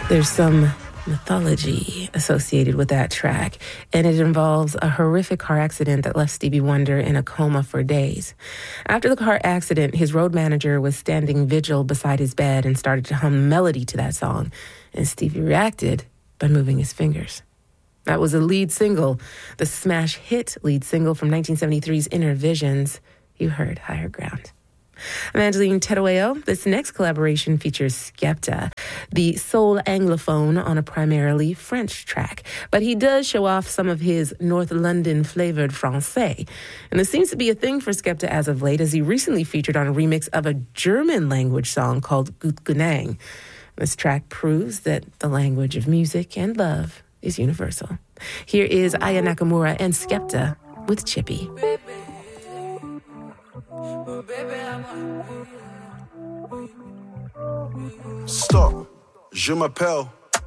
There's some mythology associated with that track, and it involves a horrific car accident that left Stevie Wonder in a coma for days. After the car accident, his road manager was standing vigil beside his bed and started to hum melody to that song, and Stevie reacted by moving his fingers. That was a lead single, the smash hit lead single from 1973's Inner Visions. You heard Higher Ground. I'm Angeline Terueo. This next collaboration features Skepta, the soul anglophone on a primarily French track. But he does show off some of his North London-flavored Francais. And this seems to be a thing for Skepta as of late, as he recently featured on a remix of a German-language song called Gut Genang. This track proves that the language of music and love is universal. Here is Aya Nakamura and Skepta with Chippy. Stop, je m'appelle